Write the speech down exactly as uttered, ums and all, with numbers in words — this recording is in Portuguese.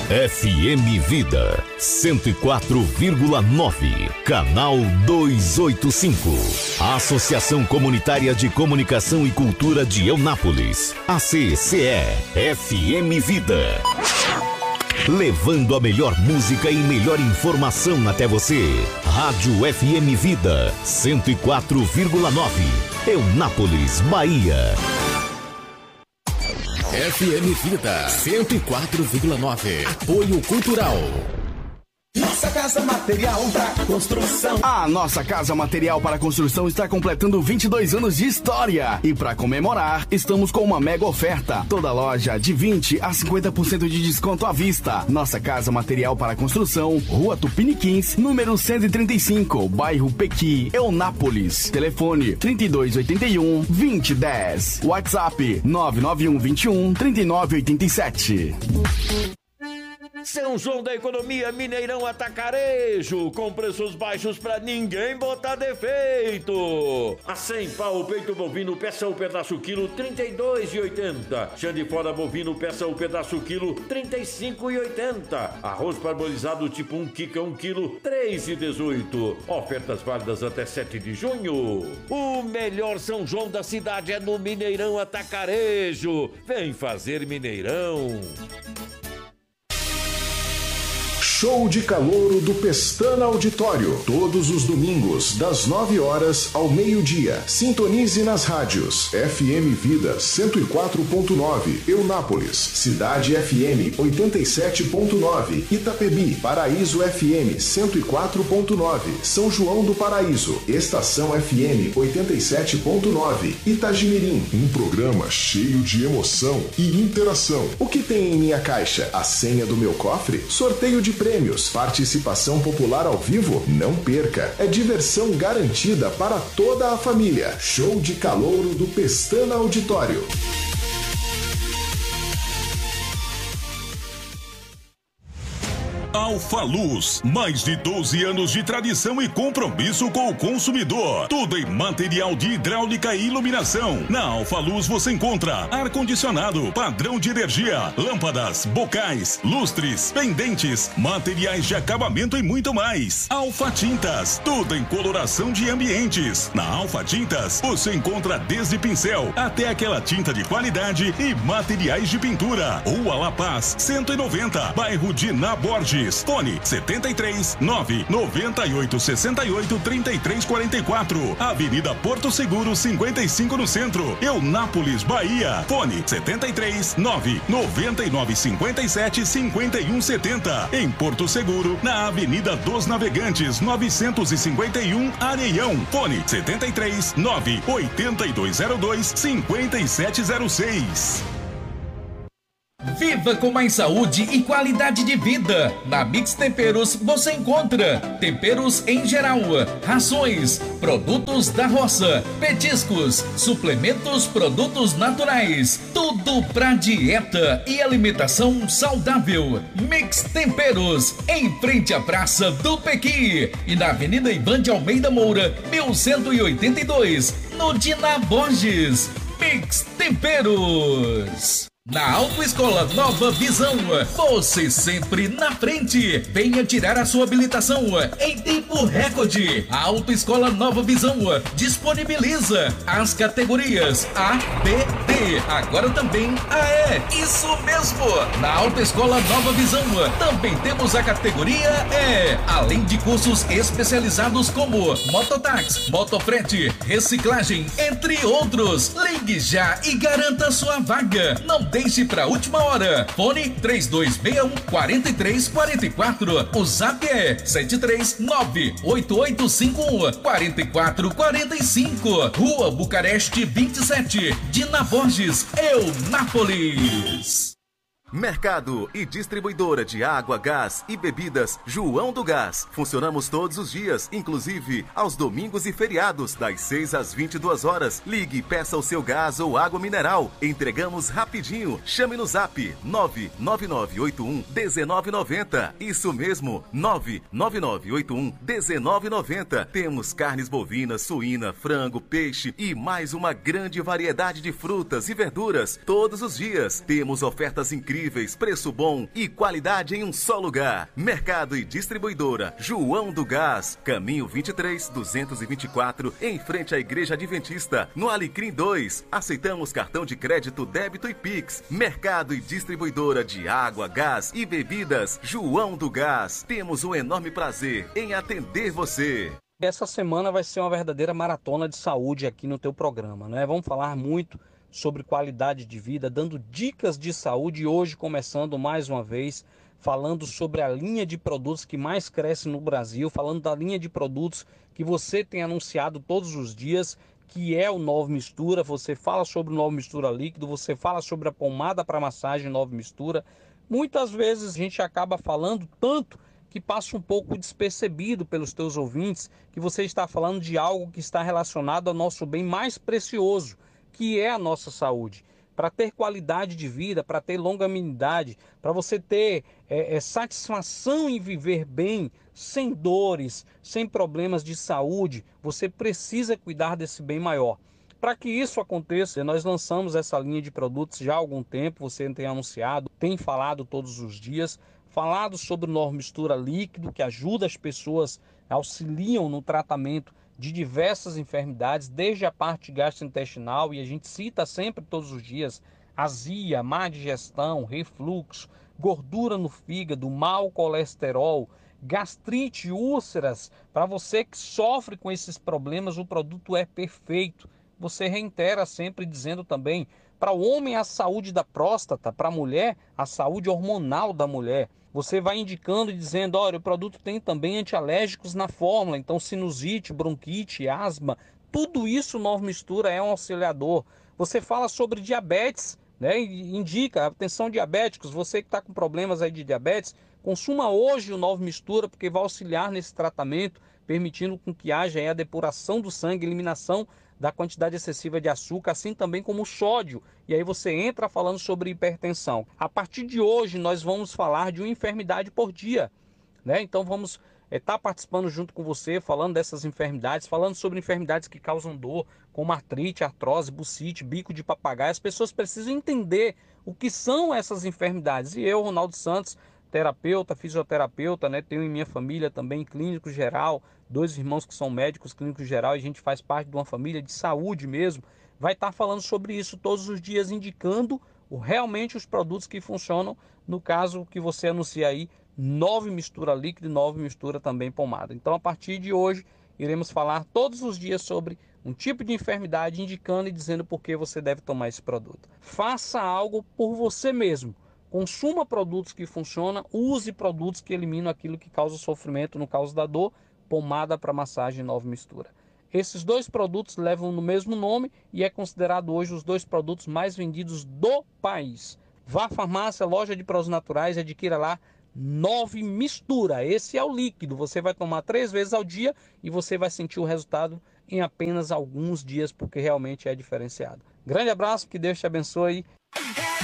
F M Vida cento e quatro vírgula nove, canal duzentos e oitenta e cinco. Associação Comunitária de Comunicação e Cultura de Eunápolis. A C C E F M Vida. Levando a melhor música e melhor informação até você. Rádio F M Vida cento e quatro vírgula nove, Eunápolis, Bahia. F M Vida cento e quatro vírgula nove. Apoio Cultural. Nossa Casa Material para Construção. A Nossa Casa Material para Construção está completando vinte e dois anos de história. E para comemorar, estamos com uma mega oferta. Toda loja de vinte a cinquenta por cento de desconto à vista. Nossa Casa Material para Construção, Rua Tupiniquins, número cento e trinta e cinco, bairro Pequi, Eunápolis. Telefone trinta e dois oitenta e um, vinte dez. WhatsApp nove nove um vinte e um, trinta e nove oitenta e sete. São João da Economia, Mineirão Atacarejo, com preços baixos pra ninguém botar defeito. A cem pau, peito bovino, peça o pedaço quilo, trinta e dois e oitenta. Chã de fora bovino, peça o pedaço quilo, trinta e cinco e oitenta. Arroz parbolizado tipo um quica, um quilo, três e dezoito. Ofertas válidas até sete de junho. O melhor São João da cidade é no Mineirão Atacarejo. Vem fazer Mineirão. Show de Calouro do Pestana Auditório. Todos os domingos, das nove horas ao meio-dia. Sintonize nas rádios F M Vida cento e quatro ponto nove, Eunápolis. Cidade F M oitenta e sete ponto nove, Itapebi. Paraíso F M cento e quatro ponto nove, São João do Paraíso. Estação F M oitenta e sete ponto nove, Itagimirim. Um programa cheio de emoção e interação. O que tem em minha caixa? A senha do meu cofre? Sorteio de prêmios, participação popular ao vivo? Não perca, é diversão garantida para toda a família. Show de Calouro do Pestana Auditório. Alfa Luz, mais de doze anos de tradição e compromisso com o consumidor. Tudo em material de hidráulica e iluminação. Na Alfa Luz você encontra ar-condicionado, padrão de energia, lâmpadas, bocais, lustres, pendentes, materiais de acabamento e muito mais. Alfa Tintas, tudo em coloração de ambientes. Na Alfa Tintas você encontra desde pincel até aquela tinta de qualidade e materiais de pintura. Rua La Paz, cento e noventa, bairro de Naborges. Fone setenta e três, nove noventa e oito sessenta e oito trinta e três quarenta e quatro. Avenida Porto Seguro cinquenta e cinco no centro, Eunápolis, Bahia. Fone setenta e três, nove noventa e nove cinquenta e sete cinquenta e um setenta. Em Porto Seguro, na Avenida dos Navegantes novecentos e cinquenta e um, Areião. Fone setenta e três, nove oitenta e dois zero dois cinquenta e sete zero seis. Viva com mais saúde e qualidade de vida. Na Mix Temperos você encontra temperos em geral, rações, produtos da roça, petiscos, suplementos, produtos naturais, tudo pra dieta e alimentação saudável. Mix Temperos, em frente à Praça do Pequi e na Avenida Ivan de Almeida Moura, mil cento e oitenta e dois, no Dina Borges. Mix Temperos. Na Autoescola Nova Visão, você sempre na frente. Venha tirar a sua habilitação em tempo recorde. A Autoescola Nova Visão disponibiliza as categorias A, B, D, agora também A E. Isso mesmo! Na Autoescola Nova Visão também temos a categoria E, além de cursos especializados como mototáxi, motofrete, reciclagem, entre outros. Ligue já e garanta sua vaga. Não deixe para a última hora. Fone três dois seis um, quatro três quatro quatro. O zap é sete três nove oito oito cinco um, quatro quatro quatro cinco. Rua Bucareste vinte e sete, Dina Borges, Eunápolis. Mercado e distribuidora de água, gás e bebidas João do Gás. Funcionamos todos os dias, inclusive aos domingos e feriados, das seis às vinte e duas horas. Ligue e peça o seu gás ou água mineral. Entregamos rapidinho. Chame no zap nove nove nove oito um um nove nove zero. Isso mesmo, nove nove nove oito um um nove nove zero. Temos carnes bovinas, suína, frango, peixe e mais uma grande variedade de frutas e verduras todos os dias. Temos ofertas incríveis acessíveis, preço bom e qualidade em um só lugar. Mercado e distribuidora João do Gás, caminho vinte e três, duzentos e vinte e quatro, em frente à Igreja Adventista, no Alecrim dois. Aceitamos cartão de crédito, débito e Pix. Mercado e distribuidora de água, gás e bebidas João do Gás. Temos um enorme prazer em atender você. Essa semana vai ser uma verdadeira maratona de saúde aqui no teu programa, né? Vamos falar muito sobre qualidade de vida, dando dicas de saúde e hoje começando mais uma vez falando sobre a linha de produtos que mais cresce no Brasil, falando da linha de produtos que você tem anunciado todos os dias, que é o Nove Mistura. Você fala sobre o Nove Mistura líquido, você fala sobre a pomada para massagem Nove Mistura. Muitas vezes a gente acaba falando tanto que passa um pouco despercebido pelos teus ouvintes que você está falando de algo que está relacionado ao nosso bem mais precioso, que é a nossa saúde. Para ter qualidade de vida, para ter longanimidade, para você ter é, é, satisfação em viver bem, sem dores, sem problemas de saúde, você precisa cuidar desse bem maior. Para que isso aconteça, nós lançamos essa linha de produtos já há algum tempo, você tem anunciado, tem falado todos os dias, falado sobre o Nove Mistura líquido, que ajuda as pessoas, auxiliam no tratamento de diversas enfermidades, desde a parte gastrointestinal, e a gente cita sempre todos os dias, azia, má digestão, refluxo, gordura no fígado, mau colesterol, gastrite, úlceras. Para você que sofre com esses problemas, o produto é perfeito. Você reitera sempre dizendo também, para o homem a saúde da próstata, para a mulher a saúde hormonal da mulher. Você vai indicando e dizendo, olha, o produto tem também antialérgicos na fórmula, então sinusite, bronquite, asma, tudo isso Nove Mistura é um auxiliador. Você fala sobre diabetes, né? E indica, atenção diabéticos, você que está com problemas aí de diabetes, consuma hoje o Nove Mistura, porque vai auxiliar nesse tratamento, permitindo com que haja aí a depuração do sangue, eliminação da quantidade excessiva de açúcar, assim também como o sódio. E aí você entra falando sobre hipertensão. A partir de hoje nós vamos falar de uma enfermidade por dia, né? Então vamos estar é, tá participando junto com você, falando dessas enfermidades, falando sobre enfermidades que causam dor, como artrite, artrose, bucite, bico de papagaio. As pessoas precisam entender o que são essas enfermidades. E eu, Ronaldo Santos, terapeuta, fisioterapeuta, né? Tenho em minha família também clínico geral, dois irmãos que são médicos clínicos geral, e a gente faz parte de uma família de saúde mesmo. Vai estar falando sobre isso todos os dias, indicando o, realmente os produtos que funcionam. No caso que você anuncia aí, Nove Mistura líquido e Nove Mistura também pomada. Então a partir de hoje iremos falar todos os dias sobre um tipo de enfermidade, indicando e dizendo por que você deve tomar esse produto. Faça algo por você mesmo. Consuma produtos que funcionam, use produtos que eliminam aquilo que causa sofrimento, no caso da dor, pomada para massagem Nove Mistura. Esses dois produtos levam no mesmo nome e é considerado hoje os dois produtos mais vendidos do país. Vá à farmácia, loja de produtos naturais e adquira lá Nove Mistura. Esse é o líquido, você vai tomar três vezes ao dia e você vai sentir o resultado em apenas alguns dias, porque realmente é diferenciado. Grande abraço, que Deus te abençoe.